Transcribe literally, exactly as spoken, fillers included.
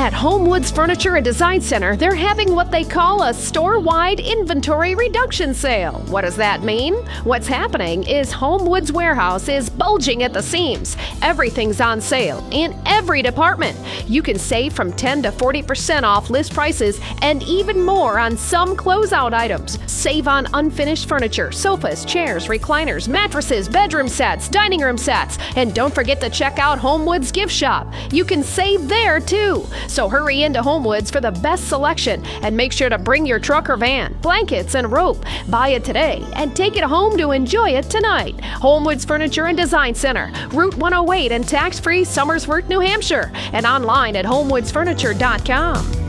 At Homewoods Furniture and Design Center, they're having what they call a store-wide inventory reduction sale. What does that mean? What's happening is Homewoods Warehouse is bulging at the seams. Everything's on sale in every department. You can save from ten to forty percent off list prices and even more on some closeout items. Save on unfinished furniture, sofas, chairs, recliners, mattresses, bedroom sets, dining room sets, and don't forget to check out Homewoods Gift Shop. You can save there too. So hurry into Homewoods for the best selection and make sure to bring your truck or van, blankets, and rope. Buy it today and take it home to enjoy it tonight. Homewoods Furniture and Design Center, Route one oh eight in tax-free Somersworth, New Hampshire, and online at homewoods furniture dot com.